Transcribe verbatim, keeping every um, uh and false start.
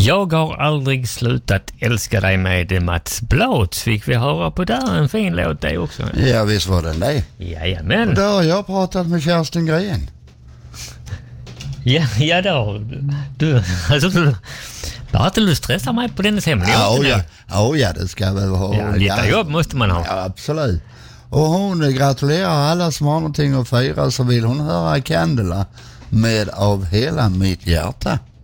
Jag har aldrig slutat älska dig med Mats Blåts. Fick vi höra på där en fin låt det också? Ja, visst var den det. Jajamän. Och där har jag pratat med Kerstin Gren. Ja, ja då. Du, alltså du... Bara att du stressar mig på dennes hemliga. Ja, ja, ja, ja, det ska väl ha. Ja, lite ja. jobb måste man ha. Ja, absolut. Och hon gratulerar alla som har någonting att fira, så vill hon höra Candela med Av hela mitt hjärta.